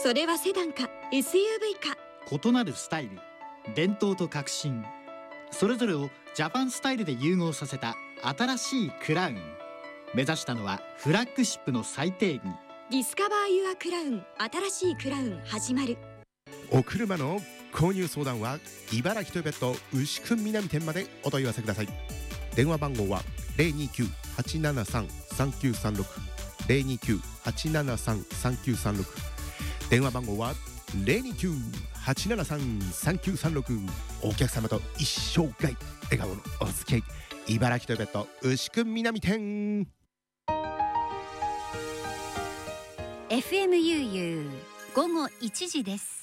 それはセダンか SUV か。 異なるスタイル、伝統と革新、それぞれをジャパンスタイルで融合させた新しいクラウン。目指したのはフラッグシップの最低義。 ディスカバーユアクラウン、新しいクラウン始まる。 お車の購入相談は茨城トヨペット牛久南店までお問い合わせください。電話番号は 029-873-3936 029-873-3936 電話番号は 029-873-3936。 お客様と一生涯笑顔のお付き合い、茨城トヨペット牛久南店。 FMUU 午後1時です。